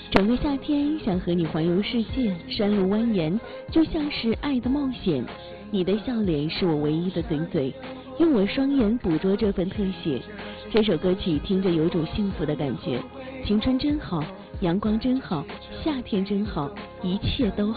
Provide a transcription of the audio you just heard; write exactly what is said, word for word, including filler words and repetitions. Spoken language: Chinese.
整个夏天想和你环游世界，山路蜿蜒就像是爱的冒险。你的笑脸是我唯一的嘴嘴，用我双眼捕捉这份特写。这首歌曲听着有种幸福的感觉，青春真好，阳光真好，夏天真好，一切都好。